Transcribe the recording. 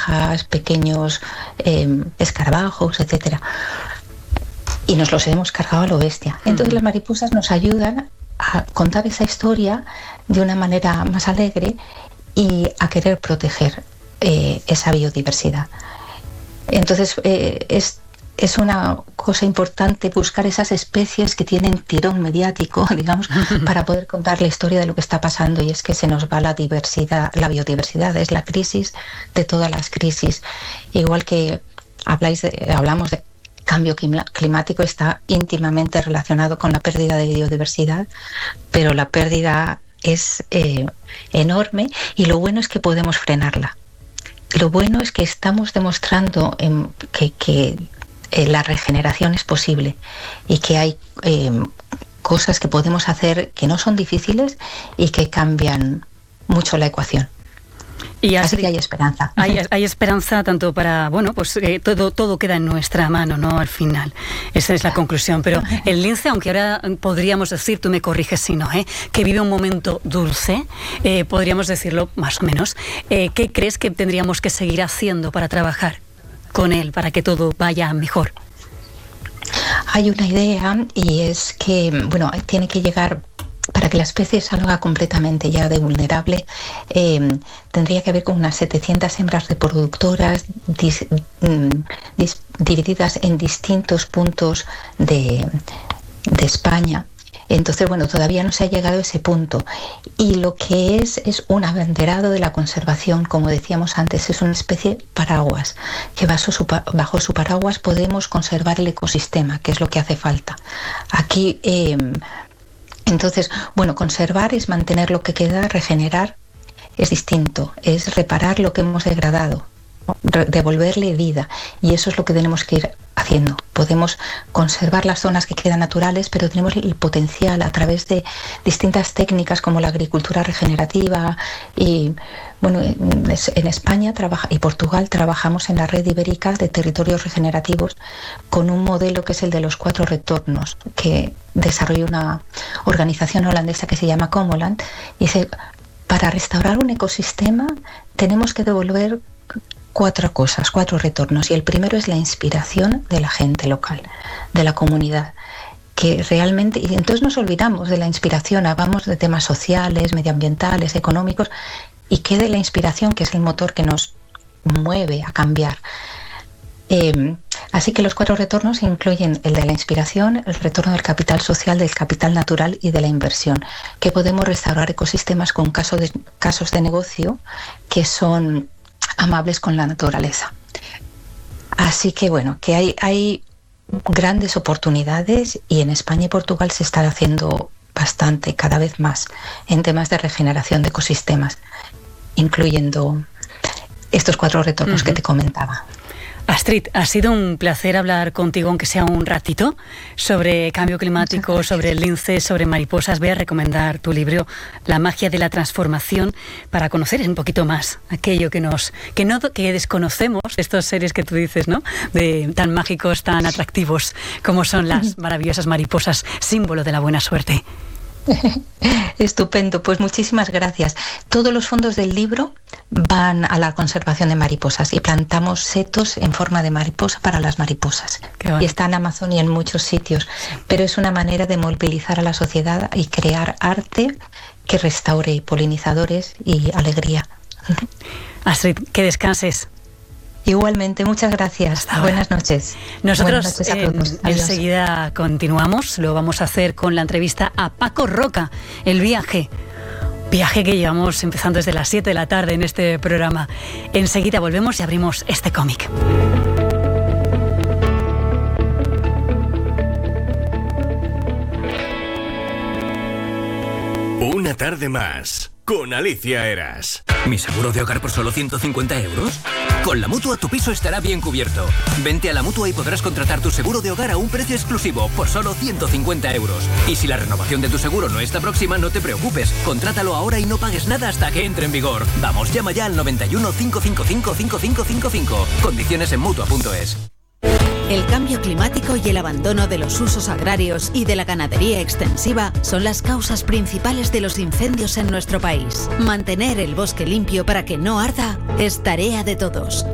abejas, pequeños escarabajos, etcétera. Y nos los hemos cargado a lo bestia. Entonces las mariposas nos ayudan a contar esa historia de una manera más alegre y a querer proteger esa biodiversidad. Entonces es una cosa importante buscar esas especies que tienen tirón mediático, digamos, para poder contar la historia de lo que está pasando, y es que se nos va la biodiversidad, es la crisis de todas las crisis. Igual que hablamos de cambio climático, está íntimamente relacionado con la pérdida de biodiversidad, pero la pérdida es enorme, y lo bueno es que podemos frenarla. Lo bueno es que estamos demostrando que la regeneración es posible, y que hay cosas que podemos hacer que no son difíciles y que cambian mucho la ecuación. Así que hay esperanza. Hay esperanza tanto para, todo queda en nuestra mano, ¿no? Al final. Esa es la conclusión. Pero el lince, aunque ahora podríamos decir, tú me corriges si no, que vive un momento dulce, podríamos decirlo más o menos. ¿Qué crees que tendríamos que seguir haciendo para trabajar con él, para que todo vaya mejor? Hay una idea, y es que, tiene que llegar, para que la especie salga completamente ya de vulnerable, tendría que haber como unas 700 hembras reproductoras divididas en distintos puntos de España. Entonces, todavía no se ha llegado a ese punto. Y lo que es un abanderado de la conservación, como decíamos antes, es una especie paraguas, que bajo su paraguas podemos conservar el ecosistema, que es lo que hace falta. Aquí, entonces, conservar es mantener lo que queda, regenerar es distinto, es reparar lo que hemos degradado, devolverle vida, y eso es lo que tenemos que ir haciendo. Podemos conservar las zonas que quedan naturales, pero tenemos el potencial a través de distintas técnicas como la agricultura regenerativa, y en España y Portugal trabajamos en la red ibérica de territorios regenerativos con un modelo que es el de los 4 retornos, que desarrolló una organización holandesa que se llama Comoland, y para restaurar un ecosistema tenemos que devolver 4 retornos, y el primero es la inspiración de la gente local, de la comunidad, que realmente, y entonces nos olvidamos de la inspiración, hablamos de temas sociales, medioambientales, económicos, y quede la inspiración, que es el motor que nos mueve a cambiar. Así que los 4 retornos incluyen el de la inspiración, el retorno del capital social, del capital natural y de la inversión, que podemos restaurar ecosistemas con casos de negocio que son amables con la naturaleza. Así que que hay grandes oportunidades, y en España y Portugal se está haciendo bastante, cada vez más, en temas de regeneración de ecosistemas, incluyendo estos 4 retornos que te comentaba. Astrid, ha sido un placer hablar contigo, aunque sea un ratito, sobre cambio climático, sobre el lince, sobre mariposas. Voy a recomendar tu libro, La magia de la transformación, para conocer un poquito más aquello que desconocemos, estos seres que tú dices, ¿no? Tan mágicos, tan atractivos, como son las maravillosas mariposas, símbolo de la buena suerte. Estupendo, pues muchísimas gracias. Todos los fondos del libro van a la conservación de mariposas, y plantamos setos en forma de mariposa para las mariposas. Y está en Amazon y en muchos sitios, pero es una manera de movilizar a la sociedad y crear arte que restaure polinizadores y alegría. Astrid, que descanses. Igualmente, muchas gracias. Buenas noches. Nosotros Buenas noches a todos. enseguida continuamos. Lo vamos a hacer con la entrevista a Paco Roca, el viaje que llevamos empezando desde las 7 de la tarde en este programa. Enseguida volvemos y abrimos este cómic. Una tarde más con Alicia Eras. ¿Mi seguro de hogar por solo 150 euros? Con la Mutua tu piso estará bien cubierto. Vente a la Mutua y podrás contratar tu seguro de hogar a un precio exclusivo por solo 150 euros. Y si la renovación de tu seguro no está próxima, no te preocupes. Contrátalo ahora y no pagues nada hasta que entre en vigor. Vamos, llama ya al 91 555 5555. Condiciones en Mutua.es. El cambio climático y el abandono de los usos agrarios y de la ganadería extensiva son las causas principales de los incendios en nuestro país. Mantener el bosque limpio para que no arda es tarea de todos.